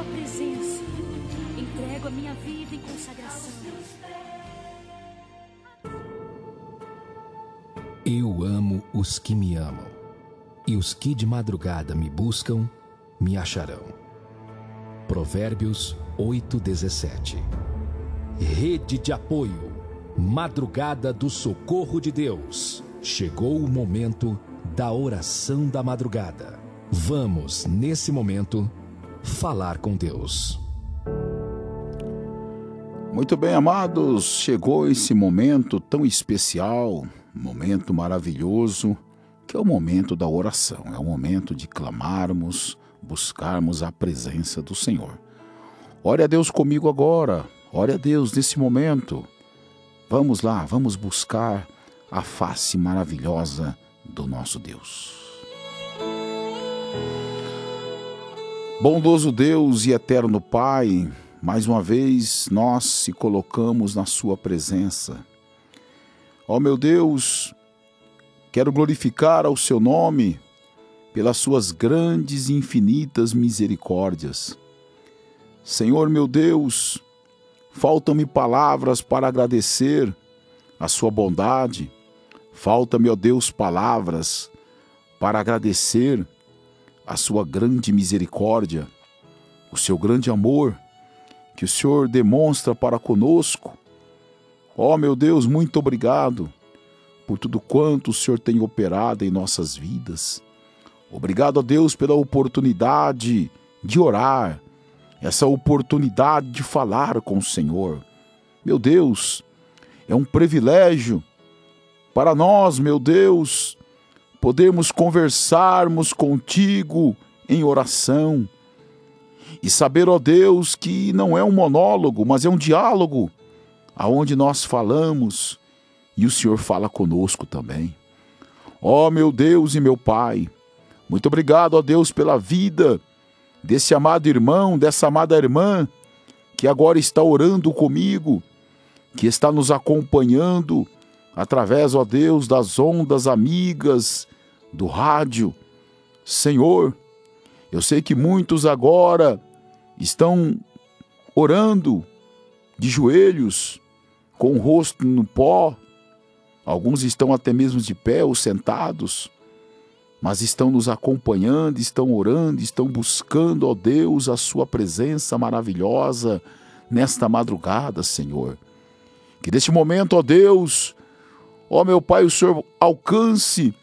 tua presença. Entrego a minha vida em consagração. Eu amo os que me amam, e os que de madrugada me buscam, me acharão. Provérbios 8:17. Rede de apoio, madrugada do socorro de Deus. Chegou o momento da oração da madrugada. Vamos, nesse momento, falar com Deus. Muito bem, amados, chegou esse momento tão especial, momento maravilhoso, que é o momento da oração. É o momento de clamarmos, buscarmos a presença do Senhor. Ore a Deus comigo agora, ore a Deus nesse momento. Vamos lá, vamos buscar a face maravilhosa do nosso Deus. Bondoso Deus e eterno Pai, mais uma vez nós se colocamos na sua presença. Ó meu Deus, quero glorificar ao seu nome pelas suas grandes e infinitas misericórdias. Senhor meu Deus, faltam-me palavras para agradecer a sua bondade. Falta-me, ó Deus, palavras para agradecer a sua grande misericórdia, o seu grande amor que o Senhor demonstra para conosco. Ó meu Deus, muito obrigado por tudo quanto o Senhor tem operado em nossas vidas. Obrigado, ó Deus, pela oportunidade de orar, essa oportunidade de falar com o Senhor. Meu Deus, é um privilégio para nós, meu Deus, podermos conversarmos contigo em oração e saber, ó Deus, que não é um monólogo, mas é um diálogo, aonde nós falamos e o Senhor fala conosco também. Ó meu Deus e meu Pai, muito obrigado, ó Deus, pela vida desse amado irmão, dessa amada irmã, que agora está orando comigo, que está nos acompanhando através, ó Deus, das ondas amigas do rádio. Senhor, eu sei que muitos agora estão orando de joelhos, com o rosto no pó. Alguns estão até mesmo de pé ou sentados, mas estão nos acompanhando, estão orando, estão buscando, ó Deus, a sua presença maravilhosa nesta madrugada, Senhor. Que neste momento, ó Deus, ó meu Pai, o Senhor alcance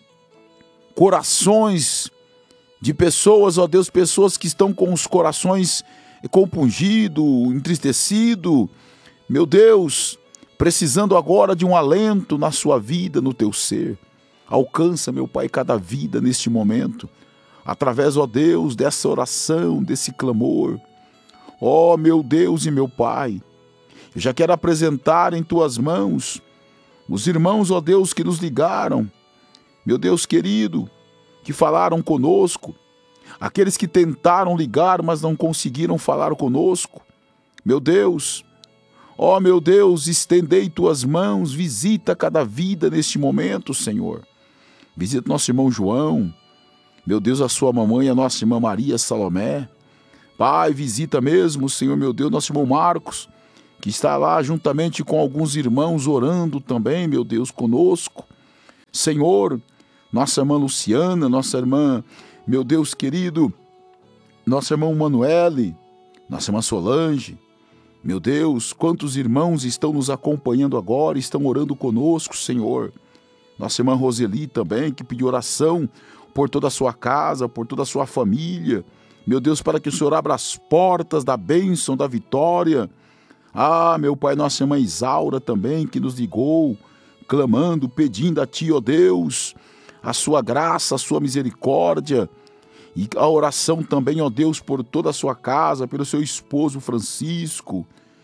corações de pessoas, ó Deus, pessoas que estão com os corações compungidos, entristecidos, meu Deus, precisando agora de um alento na sua vida, no teu ser. Alcança, meu Pai, cada vida neste momento, através, ó Deus, dessa oração, desse clamor. Ó meu Deus e meu Pai, eu já quero apresentar em tuas mãos os irmãos, ó Deus, que nos ligaram, meu Deus querido, que falaram conosco, aqueles que tentaram ligar, mas não conseguiram falar conosco. Meu Deus, ó meu Deus, estendei tuas mãos, visita cada vida neste momento, Senhor. Visita nosso irmão João, meu Deus, a sua mamãe, a nossa irmã Maria Salomé. Pai, visita mesmo, Senhor, meu Deus, nosso irmão Marcos, que está lá juntamente com alguns irmãos orando também, meu Deus, conosco. Senhor, nossa irmã Luciana, nossa irmã, meu Deus querido, nosso irmão Manuele, nossa irmã Solange. Meu Deus, quantos irmãos estão nos acompanhando agora, estão orando conosco, Senhor. Nossa irmã Roseli também, que pediu oração por toda a sua casa, por toda a sua família. Meu Deus, para que o Senhor abra as portas da bênção, da vitória. Ah, meu Pai, nossa irmã Isaura também, que nos ligou, clamando, pedindo a Ti, ó Deus, a Sua graça, a Sua misericórdia. E a oração também, ó Deus, por toda a sua casa, pelo seu esposo Francisco,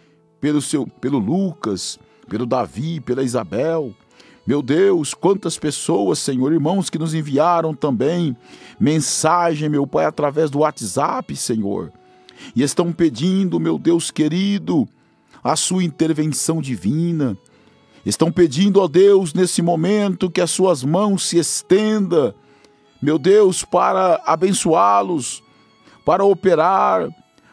pelo Lucas, pelo Davi, pela Isabel. Meu Deus, quantas pessoas, Senhor, irmãos que nos enviaram também mensagem, meu Pai, através do WhatsApp, Senhor. E estão pedindo, meu Deus querido, a sua intervenção divina. Estão pedindo, ó Deus, nesse momento que as suas mãos se estendam, meu Deus, para abençoá-los, para operar,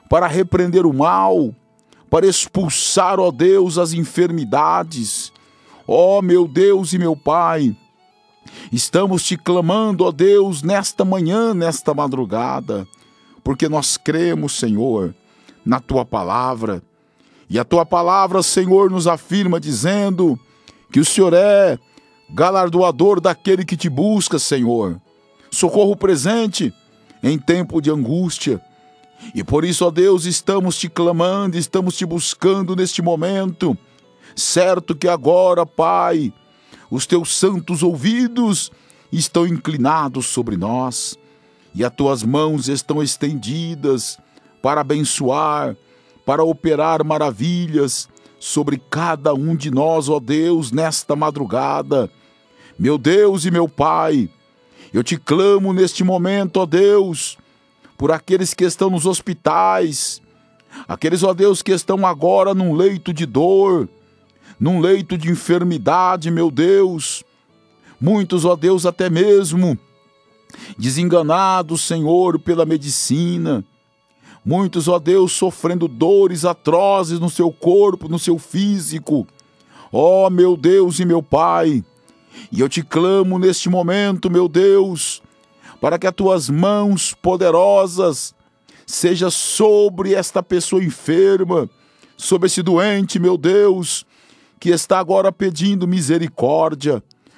para repreender o mal, para expulsar, ó Deus, as enfermidades. Ó meu Deus e meu Pai, estamos te clamando, ó Deus, nesta manhã, nesta madrugada, porque nós cremos, Senhor, na Tua palavra. E a Tua palavra, Senhor, nos afirma dizendo que o Senhor é galardoador daquele que te busca, Senhor. Socorro presente em tempo de angústia. E por isso, ó Deus, estamos te clamando, estamos te buscando neste momento. Certo que agora, Pai, os Teus santos ouvidos estão inclinados sobre nós e as Tuas mãos estão estendidas para abençoar, para operar maravilhas sobre cada um de nós, ó Deus, nesta madrugada. Meu Deus e meu Pai, eu te clamo neste momento, ó Deus, por aqueles que estão nos hospitais, aqueles, ó Deus, que estão agora num leito de dor, num leito de enfermidade, meu Deus. Muitos, ó Deus, até mesmo desenganados, Senhor, pela medicina. Muitos, ó Deus, sofrendo dores atrozes no seu corpo, no seu físico. Ó meu Deus e meu Pai, e eu te clamo neste momento, meu Deus, para que as Tuas mãos poderosas sejam sobre esta pessoa enferma, sobre esse doente, meu Deus, que está agora pedindo misericórdia.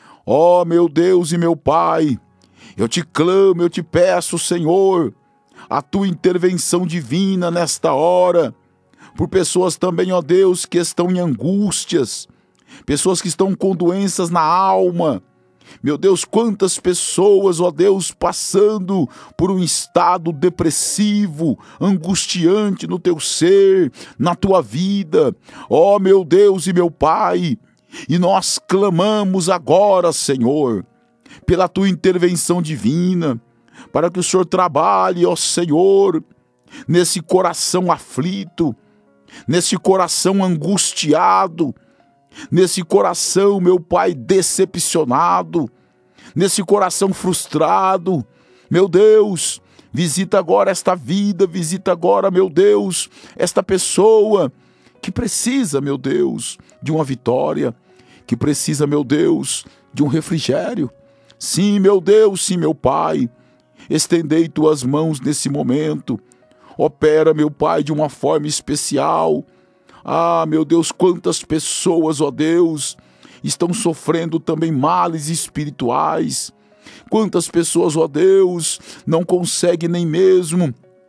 Ó meu Deus e meu Pai, eu te clamo, eu te peço, Senhor, a Tua intervenção divina nesta hora, por pessoas também, ó Deus, que estão em angústias, pessoas que estão com doenças na alma. Meu Deus, quantas pessoas, ó Deus, passando por um estado depressivo, angustiante no teu ser, na tua vida. Ó meu Deus e meu Pai, e nós clamamos agora, Senhor, pela Tua intervenção divina, para que o Senhor trabalhe, ó Senhor, nesse coração aflito, nesse coração angustiado, nesse coração, meu Pai, decepcionado, nesse coração frustrado. Meu Deus, visita agora esta vida, visita agora, meu Deus, esta pessoa que precisa, meu Deus, de uma vitória, que precisa, meu Deus, de um refrigério. Sim, meu Deus, sim, meu Pai, estendei Tuas mãos nesse momento. Opera, meu Pai, de uma forma especial. Ah, meu Deus, quantas pessoas, ó Deus, estão sofrendo também males espirituais. Quantas pessoas, ó Deus, não conseguem nem mesmo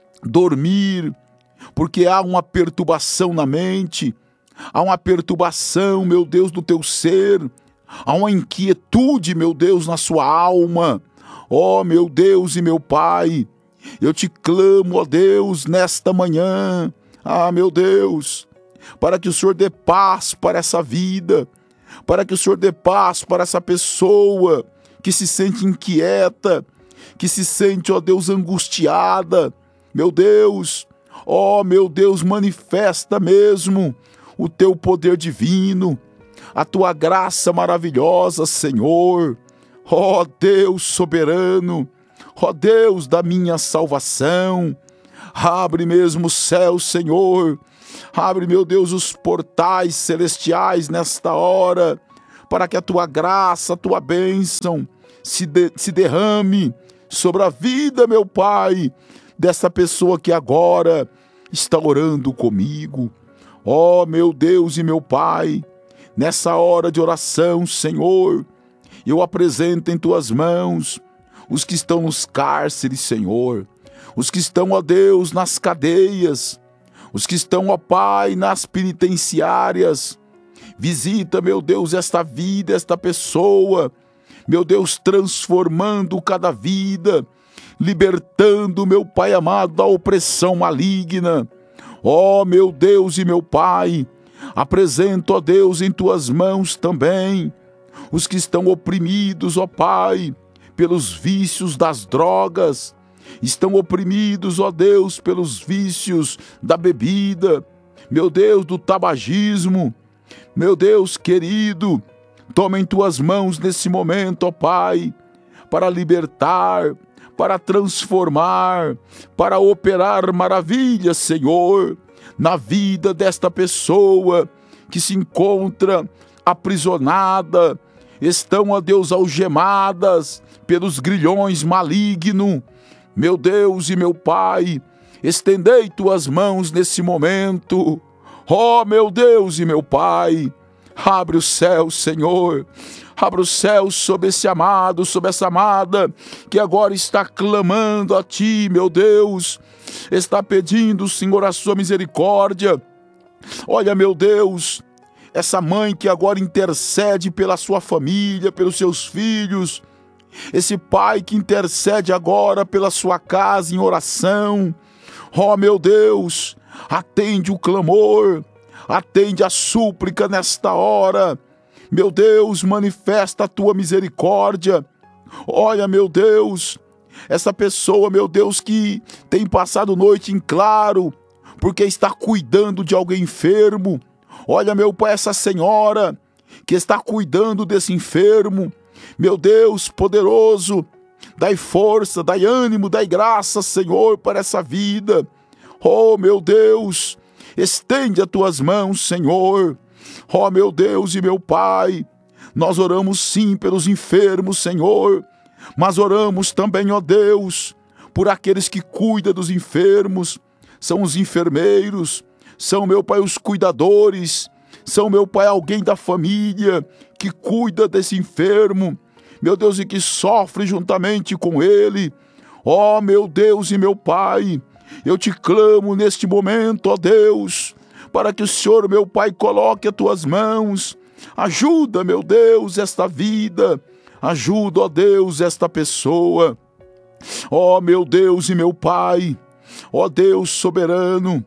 dormir, porque há uma perturbação na mente, há uma perturbação, meu Deus, do teu ser, há uma inquietude, meu Deus, na sua alma. Ó meu Deus e meu Pai, eu te clamo, ó Deus, nesta manhã, ah, meu Deus, para que o Senhor dê paz para essa vida, para que o Senhor dê paz para essa pessoa que se sente inquieta, que se sente, ó Deus, angustiada. Meu Deus, ó meu Deus, manifesta mesmo o Teu poder divino, a Tua graça maravilhosa, Senhor. Ó Deus soberano, ó Deus da minha salvação, abre mesmo o céu, Senhor. Abre, meu Deus, os portais celestiais nesta hora, para que a Tua graça, a Tua bênção se derrame sobre a vida, meu Pai, dessa pessoa que agora está orando comigo. Ó, meu Deus e meu Pai, nessa hora de oração, Senhor, eu apresento em Tuas mãos os que estão nos cárceres, Senhor, os que estão, ó Deus, nas cadeias, os que estão, ó Pai, nas penitenciárias. Visita, meu Deus, esta vida, esta pessoa, meu Deus, transformando cada vida, libertando, meu Pai amado, da opressão maligna. Ó, meu Deus e meu Pai, apresento, ó Deus, em Tuas mãos também os que estão oprimidos, ó Pai, pelos vícios das drogas, estão oprimidos, ó Deus, pelos vícios da bebida, meu Deus, do tabagismo. Meu Deus querido, toma em Tuas mãos nesse momento, ó Pai, para libertar, para transformar, para operar maravilhas, Senhor, na vida desta pessoa que se encontra aprisionada, estão, ó Deus, algemadas pelos grilhões malignos. Meu Deus e meu Pai, estendei tuas mãos nesse momento. Ó meu Deus e meu Pai, abre o céu, Senhor. Abra o céu sobre esse amado, sobre essa amada que agora está clamando a Ti, meu Deus. Está pedindo, Senhor, a sua misericórdia. Olha, meu Deus, essa mãe que agora intercede pela sua família, pelos seus filhos. Esse pai que intercede agora pela sua casa em oração. Ó, meu Deus, atende o clamor, atende a súplica nesta hora. Meu Deus, manifesta a tua misericórdia. Olha, meu Deus, essa pessoa, meu Deus, que tem passado noite em claro, porque está cuidando de alguém enfermo. Olha, meu Pai, essa senhora que está cuidando desse enfermo. Meu Deus poderoso, dai força, dai ânimo, dai graça, Senhor, para essa vida. Oh, meu Deus, estende as tuas mãos, Senhor. Ó meu Deus e meu Pai, nós oramos sim pelos enfermos, Senhor, mas oramos também, ó Deus, por aqueles que cuidam dos enfermos. São os enfermeiros, são, meu Pai, os cuidadores, são, meu Pai, alguém da família que cuida desse enfermo, meu Deus, e que sofre juntamente com ele. Ó meu Deus e meu Pai, eu te clamo neste momento, ó Deus, para que o Senhor, meu Pai, coloque as tuas mãos. Ajuda, meu Deus, esta vida. Ajuda, ó Deus, esta pessoa. Ó meu Deus e meu Pai. Ó Deus soberano.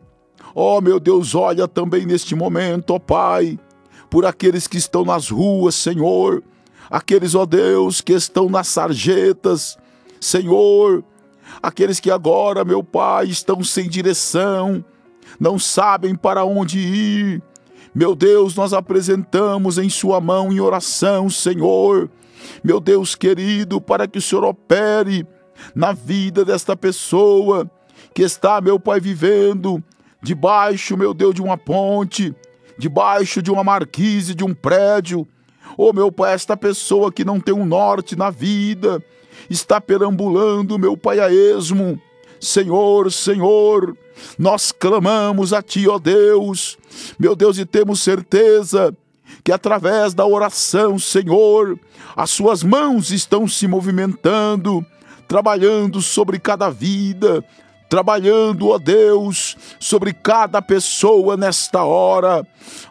Ó meu Deus, olha também neste momento, ó Pai, por aqueles que estão nas ruas, Senhor. Aqueles, ó Deus, que estão nas sarjetas, Senhor. Aqueles que agora, meu Pai, estão sem direção, não sabem para onde ir. Meu Deus, nós apresentamos em sua mão em oração, Senhor. Meu Deus querido, para que o Senhor opere na vida desta pessoa que está, meu Pai, vivendo debaixo, meu Deus, de uma ponte, debaixo de uma marquise, de um prédio. Oh, meu Pai, esta pessoa que não tem um norte na vida, está perambulando, meu Pai, a esmo. Senhor, Senhor, nós clamamos a Ti, ó Deus, meu Deus, e temos certeza que através da oração, Senhor, as suas mãos estão se movimentando, trabalhando sobre cada vida, trabalhando, ó Deus, sobre cada pessoa nesta hora.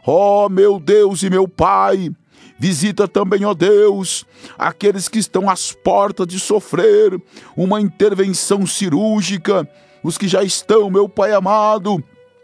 Ó meu Deus e meu Pai, visita também, ó Deus, aqueles que estão às portas de sofrer uma intervenção cirúrgica, os que já estão, meu Pai amado,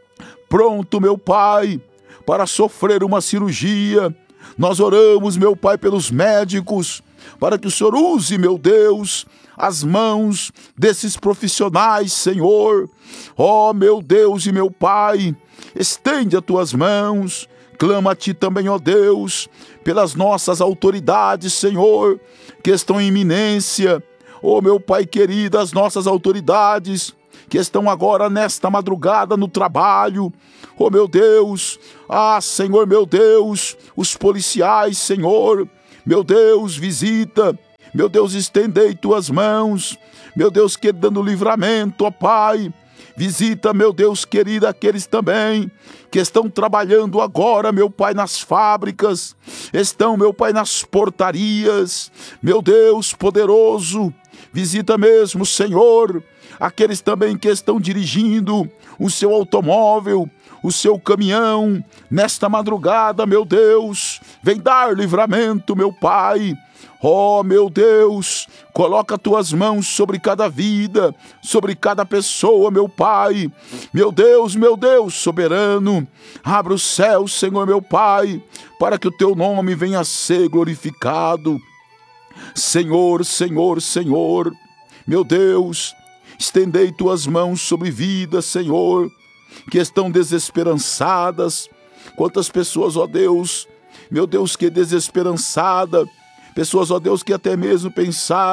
pronto, meu Pai, para sofrer uma cirurgia. Nós oramos, meu Pai, pelos médicos, para que o Senhor use, meu Deus, as mãos desses profissionais, Senhor. Ó meu Deus e meu Pai, estende as tuas mãos. Clama a Ti também, ó Deus, pelas nossas autoridades, Senhor, que estão em iminência. Ó meu Pai querido, as nossas autoridades que estão agora nesta madrugada no trabalho. Ó meu Deus, Senhor, meu Deus, os policiais, Senhor, meu Deus, visita, meu Deus, estendei tuas mãos, meu Deus, que dando livramento, ó Pai. Visita, meu Deus querido, aqueles também que estão trabalhando agora, meu Pai, nas fábricas, estão, meu Pai, nas portarias, meu Deus poderoso. Visita mesmo, Senhor, aqueles também que estão dirigindo o seu automóvel, o seu caminhão, nesta madrugada, meu Deus, vem dar livramento, meu Pai. Ó meu Deus, coloca tuas mãos sobre cada vida, sobre cada pessoa, meu Pai. Meu Deus, soberano, abra o céu, Senhor, meu Pai, para que o teu nome venha a ser glorificado. Senhor, Senhor, Senhor, meu Deus, estendei tuas mãos sobre vidas, Senhor, que estão desesperançadas. Quantas pessoas, ó Deus, meu Deus, que desesperançada. Pessoas, ó Deus, que até mesmo pensaram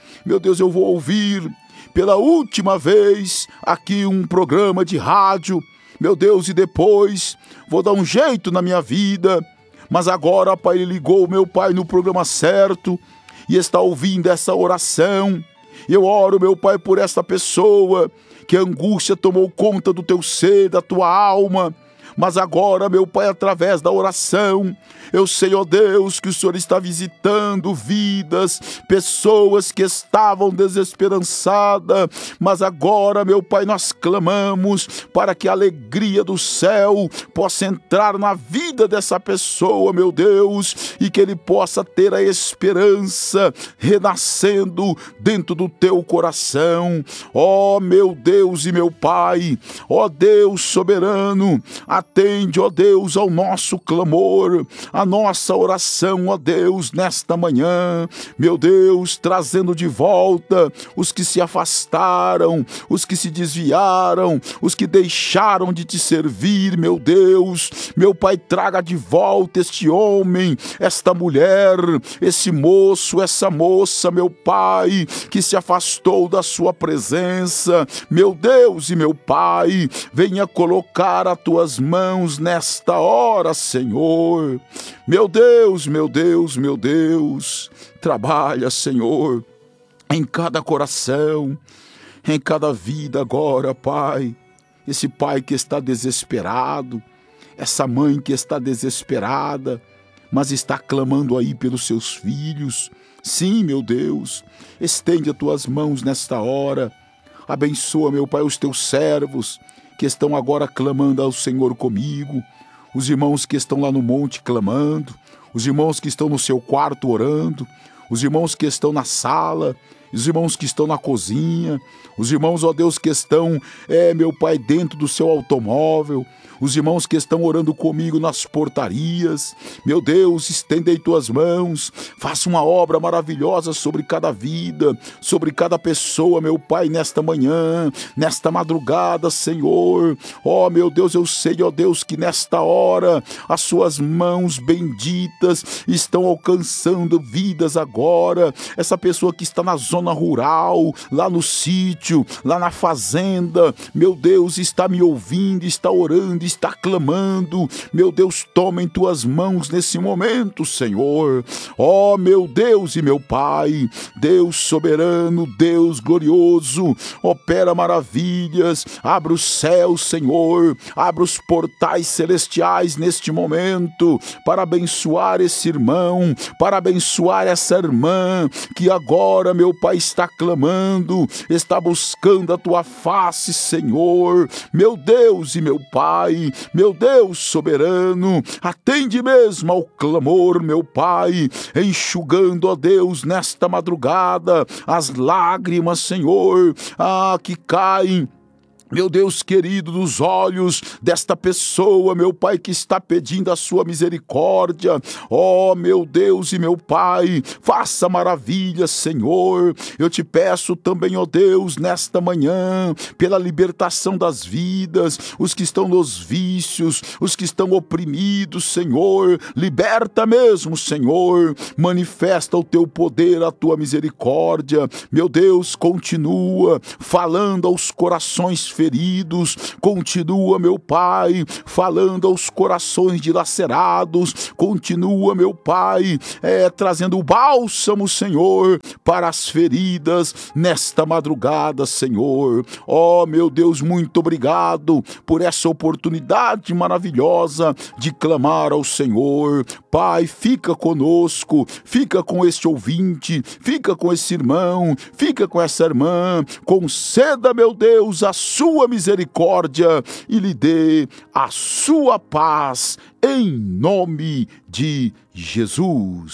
meu Deus, eu vou ouvir pela última vez aqui um programa de rádio, meu Deus, e depois vou dar um jeito na minha vida. Mas agora, Pai, ele ligou, meu Pai, no programa certo e está ouvindo essa oração. Eu oro, meu Pai, por esta pessoa que a angústia tomou conta do teu ser, da tua alma. Mas agora, meu Pai, através da oração, eu sei, ó Deus, que o Senhor está visitando vidas, pessoas que estavam desesperançadas. Mas agora, meu Pai, nós clamamos para que a alegria do céu possa entrar na vida dessa pessoa, meu Deus, e que ele possa ter a esperança renascendo dentro do teu coração. Ó meu Deus e meu Pai, ó Deus soberano, atende, ó Deus, ao nosso clamor, a nossa oração, ó Deus, nesta manhã, meu Deus, trazendo de volta os que se afastaram, os que se desviaram, os que deixaram de te servir, meu Deus, meu Pai, traga de volta este homem, esta mulher, esse moço, essa moça, meu Pai, que se afastou da sua presença, meu Deus e meu Pai, venha colocar as tuas mãos nesta hora, Senhor. Meu Deus, meu Deus, meu Deus, trabalha, Senhor, em cada coração, em cada vida agora, Pai. Esse pai que está desesperado, essa mãe que está desesperada, mas está clamando aí pelos seus filhos. Sim, meu Deus, estende as tuas mãos nesta hora. Abençoa, meu Pai, os teus servos que estão agora clamando ao Senhor comigo, os irmãos que estão lá no monte clamando, os irmãos que estão no seu quarto orando, os irmãos que estão na sala, os irmãos que estão na cozinha, os irmãos, ó Deus, que estão, meu Pai, dentro do seu automóvel, os irmãos que estão orando comigo nas portarias. Meu Deus, estendei tuas mãos, faça uma obra maravilhosa sobre cada vida, sobre cada pessoa, meu Pai, nesta manhã, nesta madrugada, Senhor. Ó, meu Deus, eu sei, ó Deus, que nesta hora as suas mãos benditas estão alcançando vidas agora. Essa pessoa que está na zona rural, lá no sítio, lá na fazenda, meu Deus, está me ouvindo, está orando, está clamando. Meu Deus, toma em tuas mãos nesse momento, Senhor. Ó, meu Deus e meu Pai, Deus soberano, Deus glorioso, opera maravilhas, abre os céus, Senhor, abre os portais celestiais neste momento, para abençoar esse irmão, para abençoar essa irmã, que agora, meu Pai, está clamando, está buscando a tua face, Senhor. Meu Deus e meu Pai, meu Deus soberano, atende mesmo ao clamor, meu Pai, enxugando, ó Deus, nesta madrugada, as lágrimas, Senhor, que caem, meu Deus querido, dos olhos desta pessoa, meu Pai, que está pedindo a sua misericórdia. Ó, meu Deus e meu Pai, faça maravilhas, Senhor. Eu te peço também, ó Deus, nesta manhã, pela libertação das vidas, os que estão nos vícios, os que estão oprimidos, Senhor. Liberta mesmo, Senhor. Manifesta o teu poder, a tua misericórdia. Meu Deus, continua falando aos corações feridos, continua, meu Pai, falando aos corações dilacerados, continua, meu Pai, trazendo o bálsamo, Senhor, para as feridas nesta madrugada, Senhor. Ó, meu Deus, muito obrigado por essa oportunidade maravilhosa de clamar ao Senhor. Pai, fica conosco, fica com este ouvinte, fica com esse irmão, fica com essa irmã, conceda, meu Deus, a sua misericórdia e lhe dê a sua paz, em nome de Jesus.